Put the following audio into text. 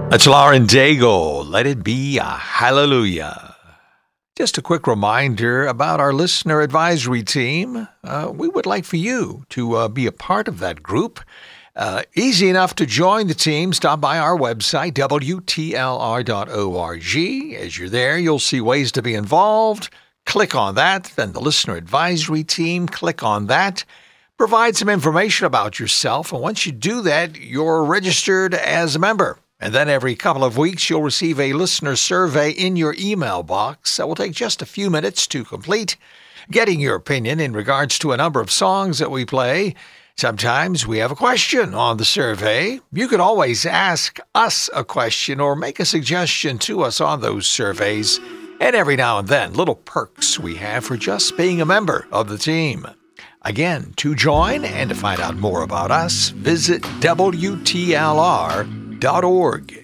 That's Lauren Daigle. Let it be a hallelujah. Just a quick reminder about our listener advisory team. We would like for you to be a part of that group. Easy enough to join the team. Stop by our website, WTLR.org. As you're there, you'll see ways to be involved. Click on that. Then the listener advisory team, click on that. Provide some information about yourself. And once you do that, you're registered as a member. And then every couple of weeks, you'll receive a listener survey in your email box that will take just a few minutes to complete, getting your opinion in regards to a number of songs that we play. Sometimes we have a question on the survey. You can always ask us a question or make a suggestion to us on those surveys. And every now and then, little perks we have for just being a member of the team. Again, to join and to find out more about us, visit WTLR.org.